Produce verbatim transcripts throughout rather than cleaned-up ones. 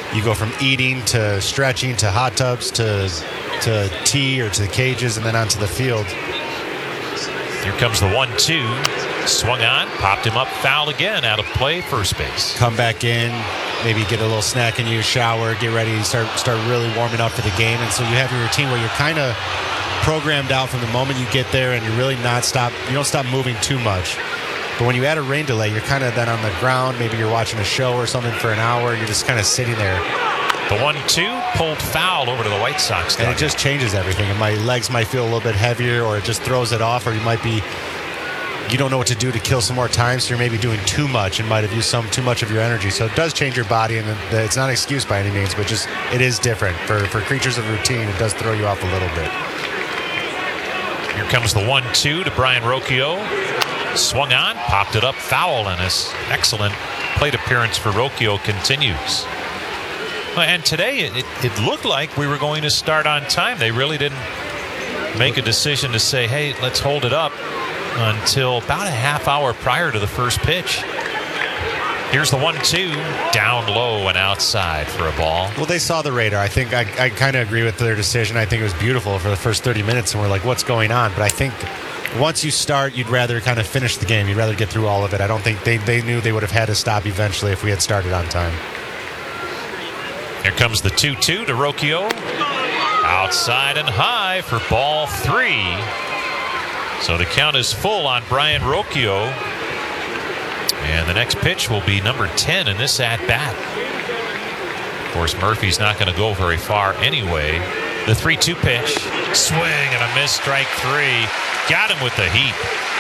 you go from eating to stretching to hot tubs to to tea or to the cages and then onto the field. Here comes the one two. Swung on, popped him up, foul again, out of play, first base. Come back in, maybe get a little snack in you, shower, get ready, start start really warming up for the game. And so you have your routine where you're kind of programmed out from the moment you get there, and you're really not stop. You don't stop moving too much. But when you add a rain delay, you're kind of then on the ground. Maybe you're watching a show or something for an hour. You're just kind of sitting there. The one two pulled foul over to the White Sox. And it just changes everything. And my legs might feel a little bit heavier, or it just throws it off, or you might be. You don't know what to do to kill some more time, so you're maybe doing too much and might have used some too much of your energy. So it does change your body, and it's not an excuse by any means, but just it is different. For, for creatures of routine, it does throw you off a little bit. Here comes the one two to Brian Rocchio. Swung on, popped it up, foul, and his excellent plate appearance for Rocchio continues. And today, it, it looked like we were going to start on time. They really didn't make a decision to say, hey, let's hold it up until about a half hour prior to the first pitch. Here's the one two, down low and outside for a ball. Well, they saw the radar. I think I, I kind of agree with their decision. I think it was beautiful for the first thirty minutes, and we're like, what's going on? But I think once you start, you'd rather kind of finish the game. You'd rather get through all of it. I don't think they, they knew they would have had to stop eventually if we had started on time. Here comes the two two to Rocchio. Outside and high for ball three. So the count is full on Brian Rocchio. And the next pitch will be number ten in this at-bat. Of course, Murphy's not going to go very far anyway. The three two pitch. Swing and a miss, strike three. Got him with the heat.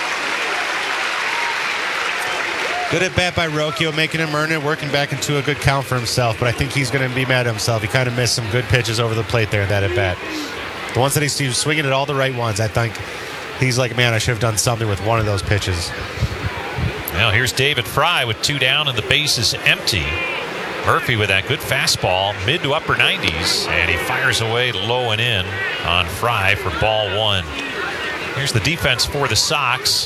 Good at bat by Rocchio, making him earn it, working back into a good count for himself. But I think he's going to be mad at himself. He kind of missed some good pitches over the plate there in that at bat. The ones that he's swinging at all the right ones, I think he's like, man, I should have done something with one of those pitches. Now here's David Fry with two down and the base is empty. Murphy with that good fastball, mid to upper nineties, and he fires away low and in on Fry for ball one. Here's the defense for the Sox.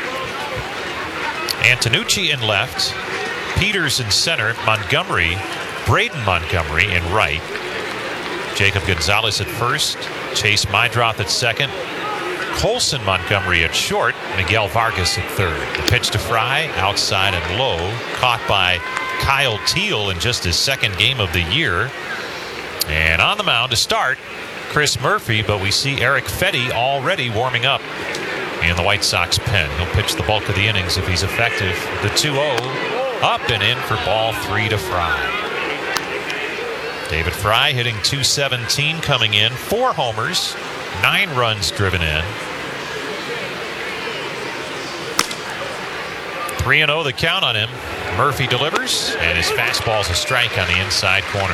Antonucci in left, Peters in center, Montgomery, Braden Montgomery in right, Jacob Gonzalez at first, Chase Mydroth at second, Colson Montgomery at short, Miguel Vargas at third. The pitch to Fry, outside and low, caught by Kyle Teal in just his second game of the year. And on the mound to start, Chris Murphy, but we see Eric Fetty already warming up in the White Sox pen. He'll pitch the bulk of the innings if he's effective. The two oh, up and in for ball three to Fry. David Fry hitting two seventeen coming in, four homers, nine runs driven in. three and oh the count on him. Murphy delivers, and his fastball's a strike on the inside corner.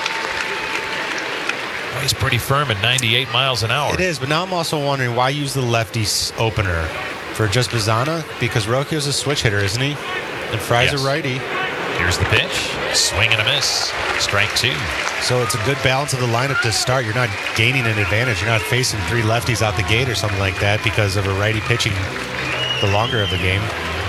Well, he's pretty firm at ninety-eight miles an hour. It is, but now I'm also wondering why use the lefty opener for just Bizana? Because Rocchio's a switch hitter, isn't he? And Fry's yes. a righty. Here's the pitch. Swing and a miss. Strike two. So it's a good balance of the lineup to start. You're not gaining an advantage. You're not facing three lefties out the gate or something like that because of a righty pitching the longer of the game.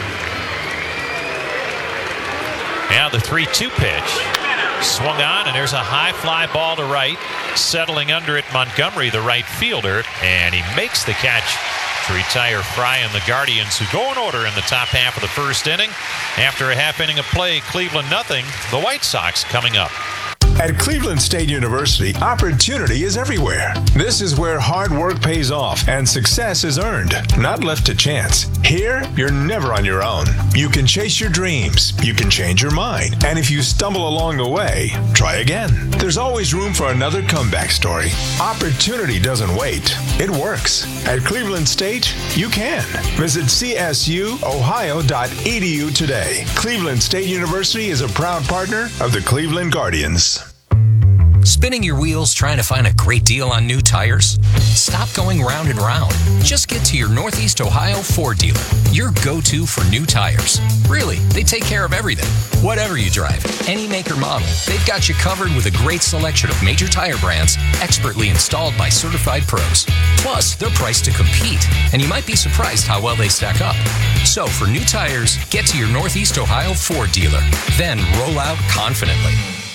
Now the three two pitch. Swung on, and there's a high fly ball to right. Settling under it, Montgomery, the right fielder, and he makes the catch to retire Fry and the Guardians, who go in order in the top half of the first inning. After a half inning of play, Cleveland nothing. The White Sox coming up. At Cleveland State University, opportunity is everywhere. This is where hard work pays off and success is earned, not left to chance. Here, you're never on your own. You can chase your dreams. You can change your mind. And if you stumble along the way, try again. There's always room for another comeback story. Opportunity doesn't wait. It works. At Cleveland State, you can. Visit c s u ohio dot e d u today. Cleveland State University is a proud partner of the Cleveland Guardians. Spinning your wheels trying to find a great deal on new tires? Stop going round and round. Just get to your Northeast Ohio Ford dealer, your go-to for new tires. Really, they take care of everything. Whatever you drive, any make or model, they've got you covered with a great selection of major tire brands expertly installed by certified pros. Plus, they're priced to compete, and you might be surprised how well they stack up. So for new tires, get to your Northeast Ohio Ford dealer, then roll out confidently.